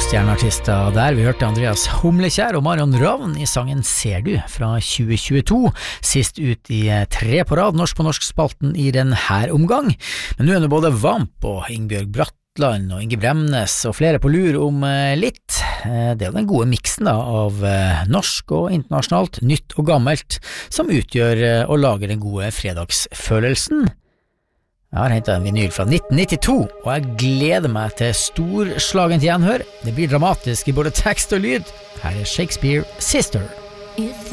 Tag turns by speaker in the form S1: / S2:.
S1: stjerneartister der. Vi hørte Andreas Humlekjær og Marion Ravn i sangen Ser du fra 2022, sist ut i 3 på rad norsk på norsk-spalten i den her omgang. Men nå er det både Vamp og Ingebjørg Bratland og Inge Bremnes og flere på lur om litt. Det er jo den gode miksen da, av norsk og internasjonalt, nytt og gammelt, som utgjør og lager den gode fredagsfølelsen. Jeg har hentet en vinyl fra 1992, og jeg gleder meg til storslagent gjenhør. Det blir dramatisk i både tekst og lyd. Her er Shakespeare Sister.